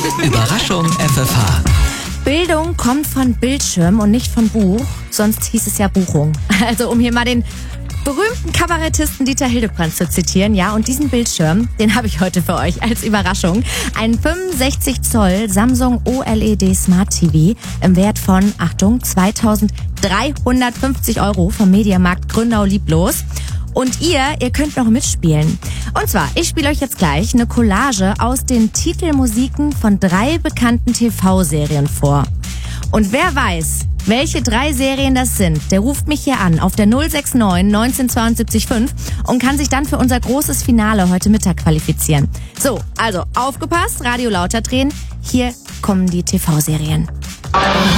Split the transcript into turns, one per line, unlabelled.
Überraschung FFH.
Bildung kommt von Bildschirm und nicht von Buch, sonst hieß es ja Buchung. Also um hier mal den berühmten Kabarettisten Dieter Hildebrand zu zitieren, ja, und diesen Bildschirm, den habe ich heute für euch als Überraschung. Ein 65 Zoll Samsung OLED Smart TV im Wert von, Achtung, 2.350 € vom Mediamarkt Grünau-Lieblos. Und ihr könnt noch mitspielen. Und zwar, ich spiele euch jetzt gleich eine Collage aus den Titelmusiken von 3 bekannten TV-Serien vor. Und wer weiß, welche 3 Serien das sind, der ruft mich hier an auf der 069 1972 5 und kann sich dann für unser großes Finale heute Mittag qualifizieren. So, also aufgepasst, Radio lauter drehen. Hier kommen die TV-Serien.